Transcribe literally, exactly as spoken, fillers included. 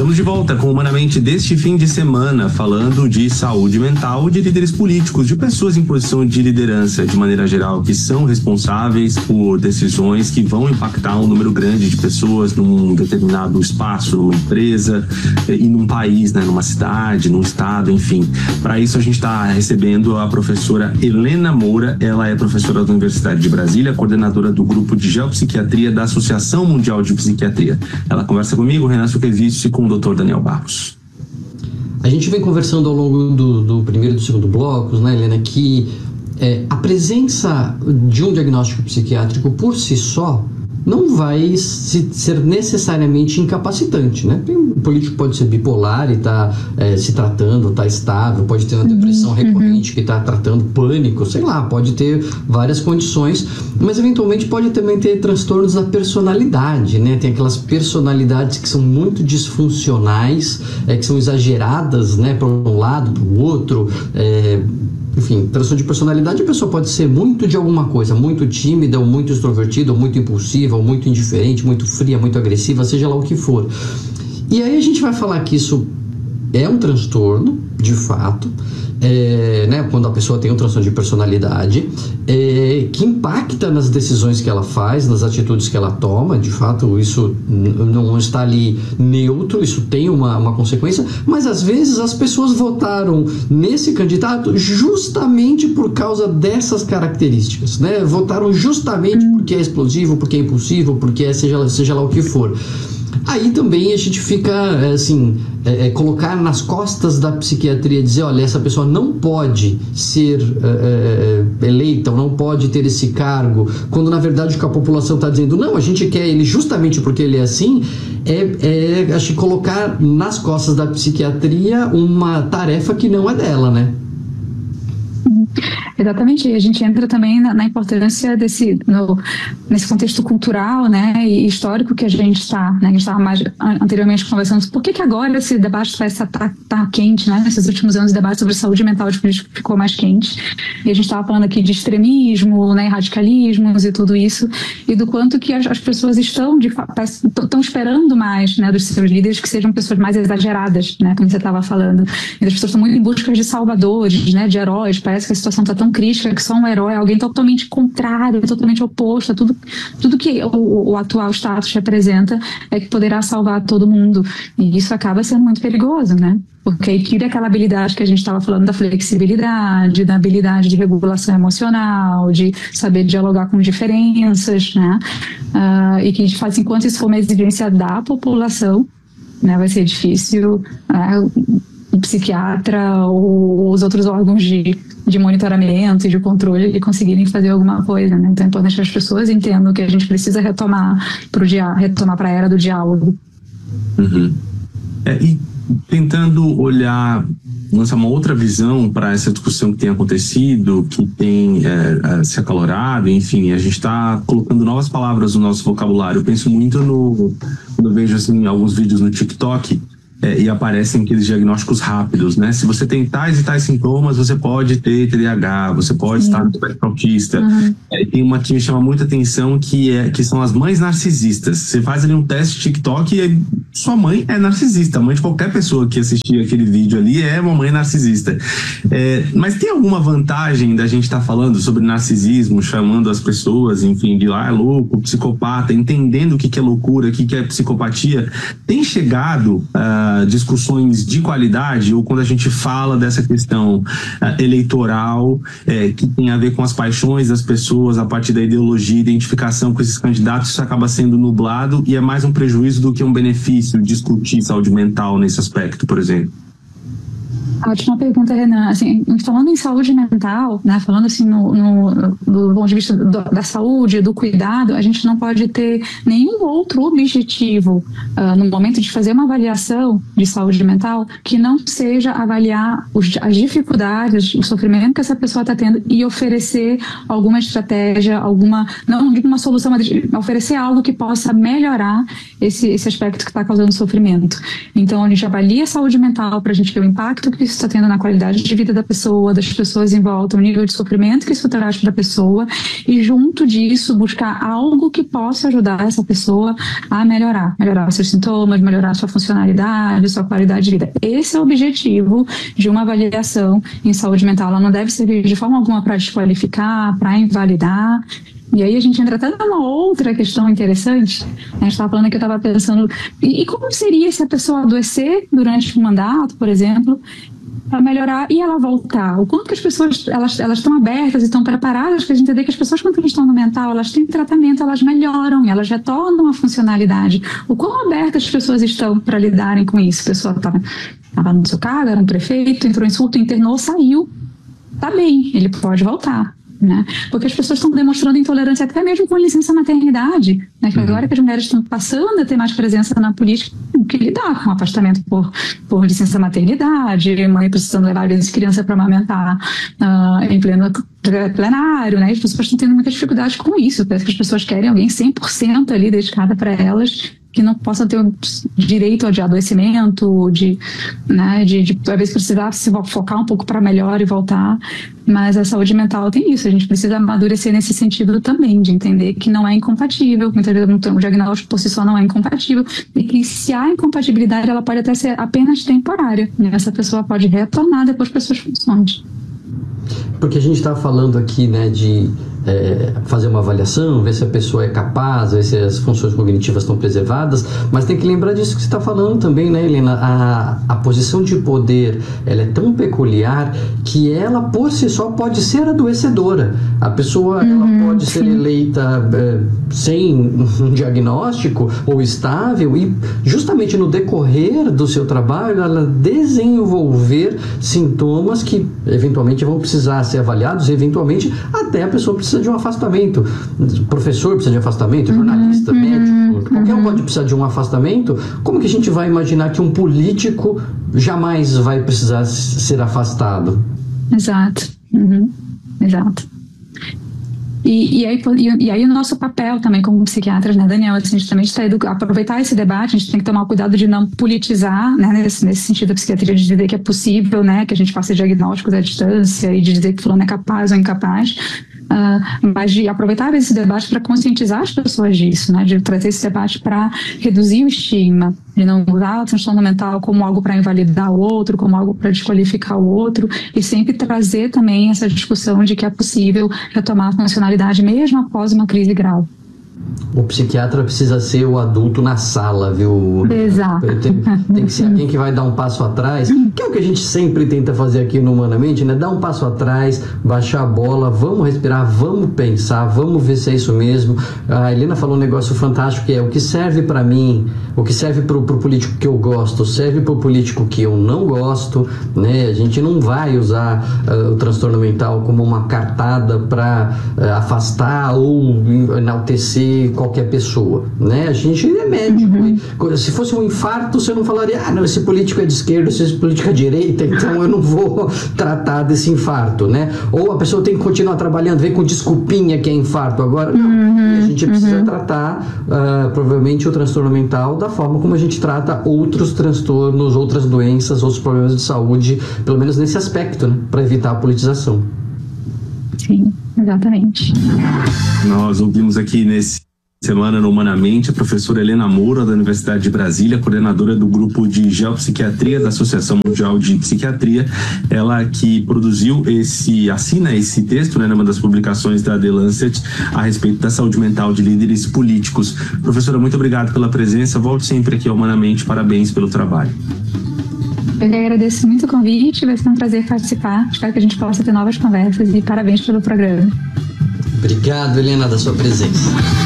Estamos de volta com Humanamente deste fim de semana, falando de saúde mental de líderes políticos, de pessoas em posição de liderança, de maneira geral, que são responsáveis por decisões que vão impactar um número grande de pessoas num determinado espaço, numa empresa e num país, né, numa cidade, num estado, enfim. Para isso a gente está recebendo a professora Helena Moura. Ela é professora da Universidade de Brasília, coordenadora do grupo de geopsiquiatria da Associação Mundial de Psiquiatria. Ela conversa comigo, Renan Suquevicius, e com o doutor Daniel Barros. A gente vem conversando ao longo do, do primeiro e do segundo blocos, né, Helena, que é, a presença de um diagnóstico psiquiátrico por si só não vai se, ser necessariamente incapacitante, né? Um político pode ser bipolar e está é, se tratando, está estável, pode ter uma depressão recorrente que está tratando pânico, sei lá, pode ter várias condições, mas eventualmente pode também ter transtornos da personalidade, né? Tem aquelas personalidades que são muito disfuncionais, é, que são exageradas, né? Para um lado, para o outro, é, enfim, transtorno de personalidade, a pessoa pode ser muito de alguma coisa, muito tímida, ou muito extrovertida, ou muito impulsiva, ou muito indiferente, muito fria, muito agressiva, seja lá o que for. E aí a gente vai falar que isso é um transtorno, de fato, é, né, quando a pessoa tem um transtorno de personalidade, é, que impacta nas decisões que ela faz, nas atitudes que ela toma. De fato, isso não está ali neutro, isso tem uma, uma consequência, mas às vezes as pessoas votaram nesse candidato justamente por causa dessas características, né? Votaram justamente porque é explosivo, porque é impulsivo, porque é seja, seja lá o que for. Aí também a gente fica, assim, é, é, colocar nas costas da psiquiatria, dizer, olha, essa pessoa não pode ser é, é, eleita, ou não pode ter esse cargo, quando na verdade o que a população está dizendo, não, a gente quer ele justamente porque ele é assim, é, é acho que colocar nas costas da psiquiatria uma tarefa que não é dela, né? Exatamente, e a gente entra também na, na importância desse, no, nesse contexto cultural, né, e histórico que a gente está, né, a gente estava mais anteriormente conversando, por que que agora esse debate está tá, tá quente, né, nesses últimos anos o debate sobre saúde mental de político ficou mais quente, e a gente estava falando aqui de extremismo, né, radicalismos e tudo isso, e do quanto que as, as pessoas estão, de estão esperando mais, né, dos seus líderes que sejam pessoas mais exageradas, né, como você estava falando, e as pessoas estão muito em busca de salvadores, né, de heróis. Parece que a situação está tão crítica que só um herói é alguém totalmente contrário, totalmente oposto a tudo, tudo que o, o atual status representa é que poderá salvar todo mundo. E isso acaba sendo muito perigoso, né? Porque aí tira aquela habilidade que a gente estava falando da flexibilidade, da habilidade de regulação emocional, de saber dialogar com diferenças, né? Uh, e que a gente faz, enquanto isso for uma exigência da população, né, vai ser difícil uh, o psiquiatra ou os outros órgãos de de monitoramento e de controle e conseguirem fazer alguma coisa, né? Então é importante que as pessoas entendam que a gente precisa retomar para dia, retomar para a era do diálogo. Uhum. É, e tentando olhar, lançar uma outra visão para essa discussão que tem acontecido, que tem é, se acalorado, enfim, a gente está colocando novas palavras no nosso vocabulário. Eu penso muito no, quando eu vejo assim, alguns vídeos no TikTok, É, e aparecem aqueles diagnósticos rápidos, né? Se você tem tais e tais sintomas, você pode ter T D A H, você pode Sim. estar no espectro autista. Uhum. É, tem uma que me chama muita atenção, que, é, que são as mães narcisistas. Você faz ali um teste TikTok e sua mãe é narcisista. A mãe de qualquer pessoa que assistir aquele vídeo ali é uma mãe narcisista. É, mas tem alguma vantagem da gente estar tá falando sobre narcisismo, chamando as pessoas, enfim, de lá é louco, psicopata, entendendo o que, que é loucura, o que, que é psicopatia? Tem chegado uh, discussões de qualidade, ou quando a gente fala dessa questão uh, eleitoral, uh, que tem a ver com as paixões das pessoas, a partir da ideologia, identificação com esses candidatos, isso acaba sendo nublado e é mais um prejuízo do que um benefício discutir saúde mental nesse aspecto, por exemplo? Ótima pergunta, Renan. Assim, falando em saúde mental, né, falando assim no, no, do ponto de vista do, da saúde, do cuidado, a gente não pode ter nenhum outro objetivo uh, no momento de fazer uma avaliação de saúde mental que não seja avaliar os, as dificuldades, o sofrimento que essa pessoa está tendo e oferecer alguma estratégia, alguma, não digo uma solução, mas oferecer algo que possa melhorar esse, esse aspecto que está causando sofrimento. Então, a gente avalia a saúde mental para a gente ver o impacto que isso está tendo na qualidade de vida da pessoa, das pessoas em volta, o nível de sofrimento que isso traz para a pessoa, e junto disso buscar algo que possa ajudar essa pessoa a melhorar, melhorar seus sintomas, melhorar sua funcionalidade, sua qualidade de vida. Esse é o objetivo de uma avaliação em saúde mental. Ela não deve servir de forma alguma para desqualificar, para invalidar. E aí a gente entra até numa outra questão interessante. A gente estava falando que eu estava pensando, e, e como seria se a pessoa adoecer durante um mandato, por exemplo, para melhorar e ela voltar? O quanto que as pessoas elas, elas estão abertas e estão preparadas para entender que as pessoas, quando estão no mental, elas têm tratamento, elas melhoram, elas retornam a funcionalidade. O quão abertas as pessoas estão para lidarem com isso? A pessoa estava no seu cargo, era um prefeito, entrou em surto, internou, saiu. Tá bem, ele pode voltar. Né? Porque as pessoas estão demonstrando intolerância até mesmo com licença maternidade, né? Que agora que as mulheres estão passando a ter mais presença na política, o que lidar com afastamento por, por licença maternidade, mãe precisando levar às vezes criança para amamentar uh, em pleno plenário, né? As pessoas estão tendo muita dificuldade com isso. Parece que as pessoas querem alguém cem por cento ali dedicada para elas, que não possa ter o direito de adoecimento, de, né, de, de às vezes precisar se focar um pouco para melhor e voltar. Mas a saúde mental tem isso, a gente precisa amadurecer nesse sentido também, de entender que não é incompatível, muitas vezes o diagnóstico por si só não é incompatível, e que se há incompatibilidade, ela pode até ser apenas temporária, e essa pessoa pode retornar depois para suas funções. Porque a gente está falando aqui, né, de é, fazer uma avaliação, ver se a pessoa é capaz, ver se as funções cognitivas estão preservadas, mas tem que lembrar disso que você está falando também, né, Helena? A, a posição de poder, ela é tão peculiar que ela, por si só, pode ser adoecedora. A pessoa, uhum, ela pode sim. ser eleita é, sem um diagnóstico ou estável e, justamente no decorrer do seu trabalho, ela desenvolver sintomas que, eventualmente, vão precisar ser avaliados e, eventualmente, até a pessoa precisa de um afastamento. O professor precisa de afastamento, jornalista, uhum, médico, qualquer um pode precisar de um afastamento. Como que a gente vai imaginar que um político jamais vai precisar ser afastado? Exato. Uhum. Exato. E, e, aí, e, e aí o nosso papel também como psiquiatras, né, Daniel, assim, a gente também está edu- aproveitar esse debate, a gente tem que tomar cuidado de não politizar, né, nesse, nesse sentido da psiquiatria, de dizer que é possível, né, que a gente faça diagnósticos à distância e de dizer que fulano é capaz ou incapaz. Uh, mas de aproveitar esse debate para conscientizar as pessoas disso, né? De trazer esse debate para reduzir o estigma, de não usar o transtorno mental como algo para invalidar o outro, como algo para desqualificar o outro, e sempre trazer também essa discussão de que é possível retomar a funcionalidade mesmo após uma crise grave. O psiquiatra precisa ser o adulto na sala, viu? Exato. Tem, tem que ser alguém que vai dar um passo atrás, que é o que a gente sempre tenta fazer aqui no Humanamente, né? Dar um passo atrás, baixar a bola, vamos respirar, vamos pensar, vamos ver se é isso mesmo. A Helena falou um negócio fantástico, que é o que serve para mim, o que serve pro, pro político que eu gosto, serve pro político que eu não gosto, né? A gente não vai usar uh, o transtorno mental como uma cartada para uh, afastar ou enaltecer qualquer pessoa, né? A gente é médico. Uhum. Se fosse um infarto, você não falaria, ah, não, esse político é de esquerda, esse político é de direita, então eu não vou tratar desse infarto, né? Ou a pessoa tem que continuar trabalhando, vem com desculpinha que é infarto. Agora, não. Uhum. E a gente precisa uhum. tratar, uh, provavelmente, o transtorno mental da forma como a gente trata outros transtornos, outras doenças, outros problemas de saúde, pelo menos nesse aspecto, né? Para evitar a politização. Sim, exatamente. Nós ouvimos aqui nesse semana no Humanamente a professora Helena Moura, da Universidade de Brasília, coordenadora do grupo de geopsiquiatria da Associação Mundial de Psiquiatria. Ela que produziu esse, assina esse texto, né, numa das publicações da The Lancet a respeito da saúde mental de líderes políticos. Professora, muito obrigado pela presença. Volte sempre aqui ao Humanamente. Parabéns pelo trabalho. Eu agradeço muito o convite, vai ser um prazer participar. Espero que a gente possa ter novas conversas e parabéns pelo programa. Obrigado, Helena, da sua presença.